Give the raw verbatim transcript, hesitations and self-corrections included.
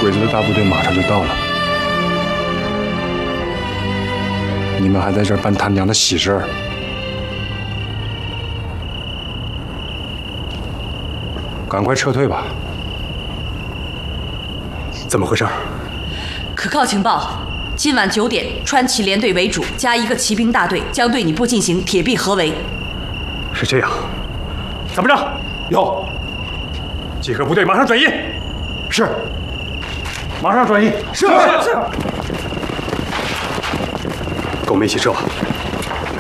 鬼子的大部队马上就到了，你们还在这儿办他娘的喜事儿？赶快撤退吧！ 怎么回事？ 可靠情报：今晚九点，川骑连队为主，加一个骑兵大队，将对你部进行铁壁合围。 是这样，参谋长，有。集合部队，马上转移。是。马上转移。是是是。跟我们一起撤吧。